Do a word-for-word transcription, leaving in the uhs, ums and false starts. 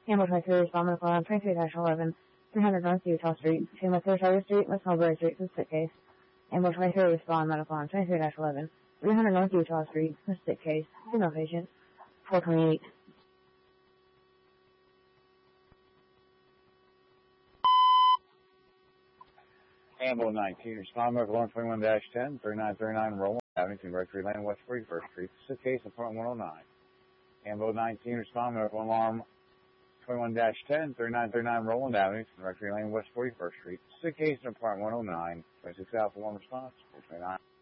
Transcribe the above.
Hamilton three, respond medical alarm twenty-three dash eleven, three hundred North Utah Street, between West Sarasota Street, West Mulberry Street, for the sick case. Ambulance twenty-three, respond medical alarm twenty-three dash eleven, three hundred North Utah Street, for the sick case. Female patient, four twenty-eight. Ambulance nineteen, respond medical alarm twenty-one dash ten, thirty-nine thirty-nine Roland Avenue, between Rectory Lane and West forty-first Street, sick case, appointment one oh nine. Ambulance nineteen, respond medical alarm twenty-one dash ten, thirty-nine thirty-nine Roland Avenue, Rectory Lane, West forty-first Street. Sick case, appointment one oh nine. twenty-six Alpha one response, four twenty-nine.